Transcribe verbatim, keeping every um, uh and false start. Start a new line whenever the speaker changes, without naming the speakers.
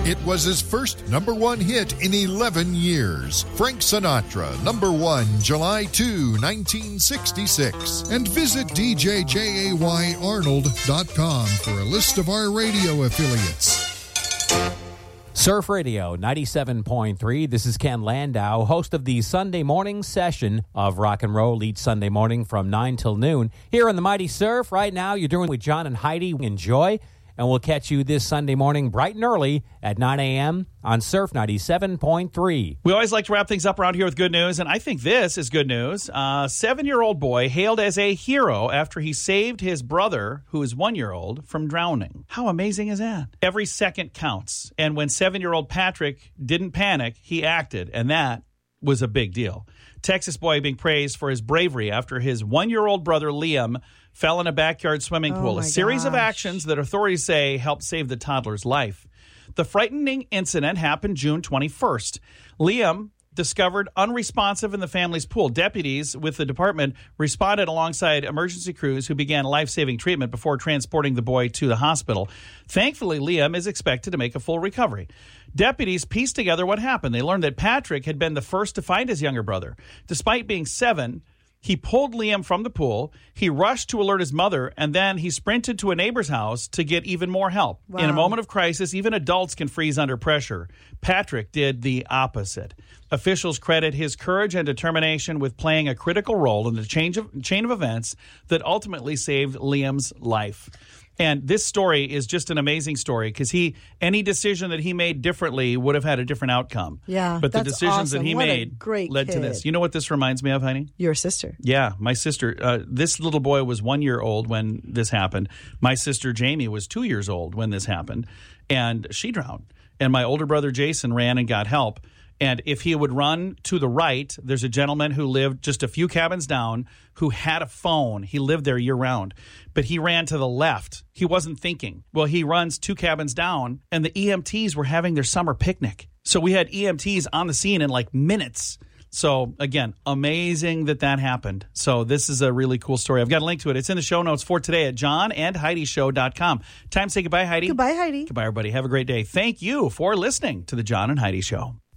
It was his first number one hit in eleven years. Frank Sinatra, number one, July second, nineteen sixty-six. And visit d j jay arnold dot com for a list of our radio affiliates.
Surf Radio ninety-seven point three. This is Ken Landau, host of the Sunday morning session of Rock and Roll each Sunday morning from nine till noon. Here on the Mighty Surf, right now, you're doing with John and Heidi. Enjoy, and we'll catch you this Sunday morning bright and early at nine a.m. on Surf ninety-seven point three.
We always like to wrap things up around here with good news, and I think this is good news. A seven-year-old boy hailed as a hero after he saved his brother, who is one-year-old, from drowning. How amazing is that? Every second counts, and when seven-year-old Patrick didn't panic, he acted, and that was a big deal. Texas boy being praised for his bravery after his one-year-old brother, Liam, fell in a backyard swimming pool.
Oh
a series
gosh.
of actions that authorities say helped save the toddler's life. The frightening incident happened June twenty-first. Liam, discovered unresponsive in the family's pool. Deputies with the department responded alongside emergency crews who began life-saving treatment before transporting the boy to the hospital. Thankfully, Liam is expected to make a full recovery. Deputies pieced together what happened. They learned that Patrick had been the first to find his younger brother. Despite being seven, he pulled Liam from the pool, he rushed to alert his mother, and then he sprinted to a neighbor's house to get even more help.
Wow.
In a moment of crisis, even adults can freeze under pressure. Patrick did the opposite. Officials credit his courage and determination with playing a critical role in the change of, chain of events that ultimately saved Liam's life. And this story is just an amazing story because he any decision that he made differently would have had a different outcome.
Yeah,
but the
that's
decisions
awesome.
that he
What a
made
great
led
kid.
to this. You know what this reminds me of, Heidi?
Your sister.
Yeah, my sister. Uh, this little boy was one year old when this happened. My sister Jamie was two years old when this happened, and she drowned. And my older brother Jason ran and got help. And if he would run to the right, there's a gentleman who lived just a few cabins down who had a phone. He lived there year-round. But he ran to the left. He wasn't thinking. Well, he runs two cabins down, and the E M Ts were having their summer picnic. So we had E M Ts on the scene in like minutes. So, again, amazing that that happened. So this is a really cool story. I've got a link to it. It's in the show notes for today at john and heidi show dot com. Time to say goodbye, Heidi.
Goodbye, Heidi.
Goodbye, everybody. Have a great day. Thank you for listening to the John and Heidi Show.